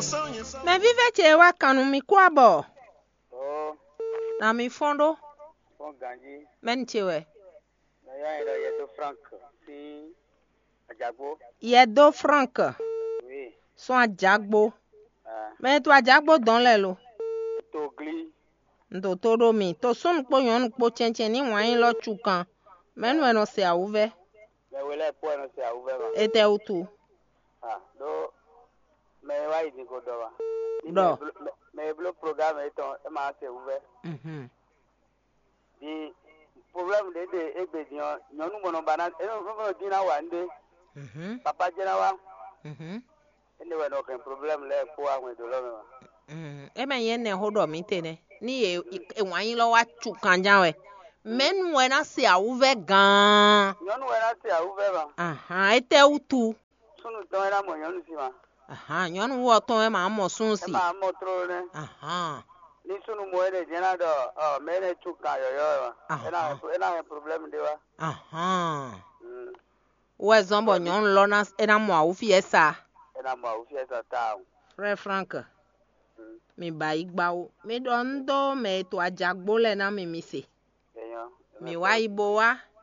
Mais vive chewa kanu mi kwabo. Oh, Na mi fondo. bon ganji. Men chewe. Na ya ilo yedo franc. Si ajagbo. Yedo franc. Oui. Son ajagbo. Ah. Mais tu ajagbo don le lo. Togli. Ndo todo mi. To sun po yon po chenchen ni wan lo chukan. Men we no se a ouve. Me wele po no se a ouve ma. Ete utu. Ah, do me wa idi ko do wa. Do. Me blo programme eton e ma se ouve. Di problem de egbe dion nyonu mono bana e no dina wa nde. Papa jena wa. Ene we no ken problem le po awon do lo me wa. Eme yen ne hodo mi tene. Ni e wan lo wa chukan jawe. Men we na se a ouve gan. Nyonu we na se a ouve ma. Ete utu. Sunu ton era mo nyonu si ma. Nyonu wo ton e ma mo sun si. E ma mo tro ne. Ni sunu mo ene jena do me ne chuka yo. Ena problem de wa. Ou zombo nyon lo na ena mo a ufi esa. Ena mo a ufi esa ta. Frère Frank. Mi ba igba o. Mi do ndo me to ajagbo le na mi se. Mi wa ibo wa.